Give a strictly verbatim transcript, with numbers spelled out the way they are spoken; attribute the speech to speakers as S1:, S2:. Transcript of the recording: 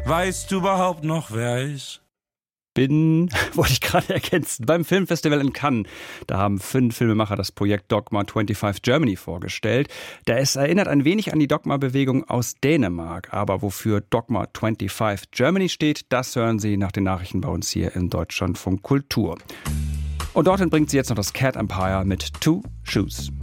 S1: Weißt du überhaupt noch, wer ist?
S2: Bin, wollte ich gerade ergänzen, beim Filmfestival in Cannes. Da haben fünf Filmemacher das Projekt Dogma fünfundzwanzig Germany vorgestellt. Da es erinnert ein wenig an die Dogma-Bewegung aus Dänemark. Aber wofür Dogma fünfundzwanzig Germany steht, das hören Sie nach den Nachrichten bei uns hier in Deutschlandfunk Kultur. Und dorthin bringt sie jetzt noch das Cat Empire mit Two Shoes.